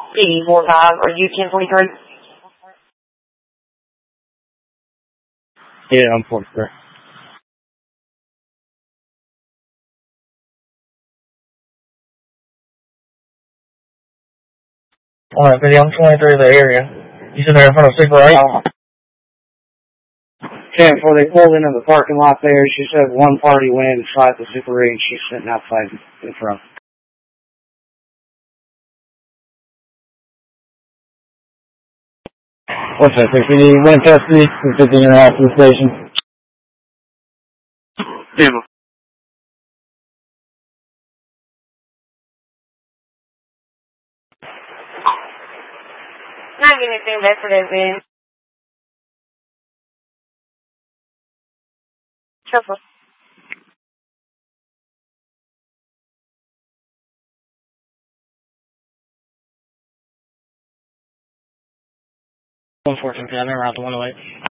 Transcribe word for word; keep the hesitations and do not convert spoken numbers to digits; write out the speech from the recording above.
eighty four five, are you ten forty-three? Yeah, I'm forty-three. Alright, Billy, I'm twenty-three of the area. You sitting there in front of Super eight? Yeah, before they pulled into the parking lot there, she said one party went in and shot the Super eight, and she's sitting outside in front. What's that, fifty? Went custody, fifty International Station. Yeah. Not getting anything back for that, man. Shuffle. one fourteen, I never out the one oh eight.